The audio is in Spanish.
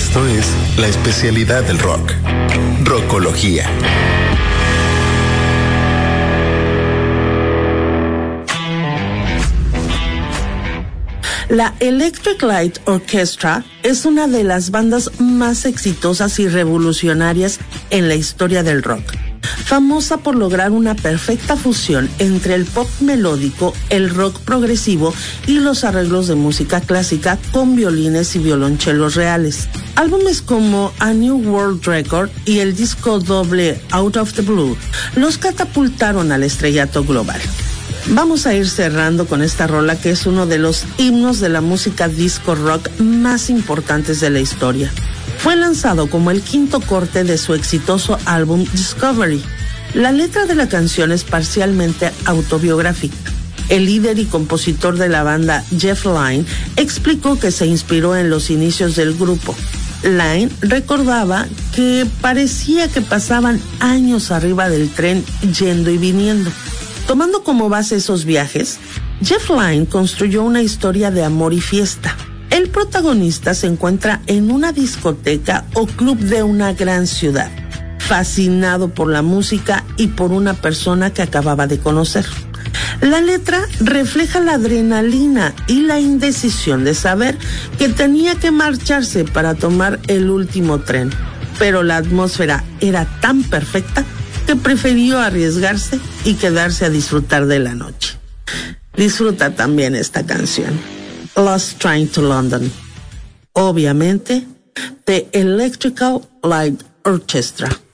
Esto es la especialidad del rock, Rockología. La Electric Light Orchestra es una de las bandas más exitosas y revolucionarias en la historia del rock, famosa por lograr una perfecta fusión entre el pop melódico, el rock progresivo y los arreglos de música clásica con violines y violonchelos reales. Álbumes como A New World Record y el disco doble Out of the Blue los catapultaron al estrellato global. Vamos a ir cerrando con esta rola que es uno de los himnos de la música disco rock más importantes de la historia. Fue lanzado como el quinto corte de su exitoso álbum Discovery. La letra de la canción es parcialmente autobiográfica. El líder y compositor de la banda, Jeff Lynne, explicó que se inspiró en los inicios del grupo. Lynne recordaba que parecía que pasaban años arriba del tren yendo y viniendo. Tomando como base esos viajes, Jeff Lynne construyó una historia de amor y fiesta. El protagonista se encuentra en una discoteca o club de una gran ciudad, fascinado por la música y por una persona que acababa de conocer. La letra refleja la adrenalina y la indecisión de saber que tenía que marcharse para tomar el último tren, pero la atmósfera era tan perfecta que prefirió arriesgarse y quedarse a disfrutar de la noche. Disfruta también esta canción, Lost Train to London, obviamente, The Electric Light Orchestra.